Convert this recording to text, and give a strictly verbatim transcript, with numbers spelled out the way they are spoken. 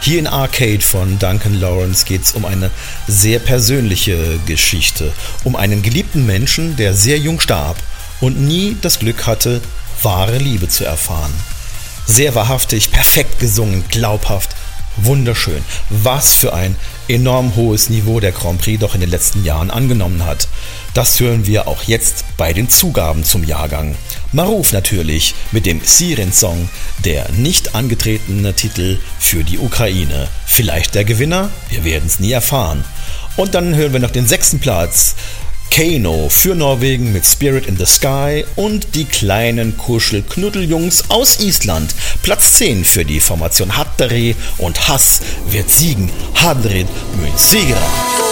Hier in Arcade von Duncan Lawrence geht es um eine sehr persönliche Geschichte. Um einen geliebten Menschen, der sehr jung starb und nie das Glück hatte, wahre Liebe zu erfahren. Sehr wahrhaftig, perfekt gesungen, glaubhaft, wunderschön. Was für ein enorm hohes Niveau der Grand Prix doch in den letzten Jahren angenommen hat. Das hören wir auch jetzt bei den Zugaben zum Jahrgang. Marouf natürlich mit dem Siren-Song, der nicht angetretene Titel für die Ukraine. Vielleicht der Gewinner? Wir werden es nie erfahren. Und dann hören wir noch den sechsten Platz. Kano für Norwegen mit Spirit in the Sky und die kleinen Kuschel-Knuddeljungs aus Island. Platz zehn für die Formation Hattari und Hass wird siegen. Hadrid Münzigra.